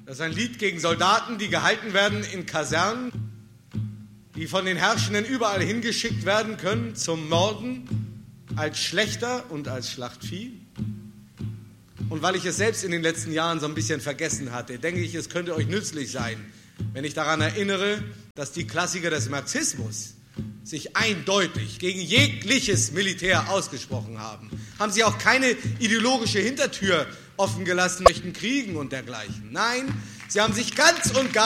Das ist ein Lied gegen Soldaten, die gehalten werden in Kasernen, die von den Herrschenden überall hingeschickt werden können zum Morden, als Schlächter und als Schlachtvieh. Und weil ich es selbst in den letzten Jahren so ein bisschen vergessen hatte, denke ich, es könnte euch nützlich sein, wenn ich daran erinnere, dass die Klassiker des Marxismus sich eindeutig gegen jegliches Militär ausgesprochen haben. Haben sie auch keine ideologische Hintertür offen gelassen, möchten kriegen und dergleichen. Nein, sie haben sich ganz und gar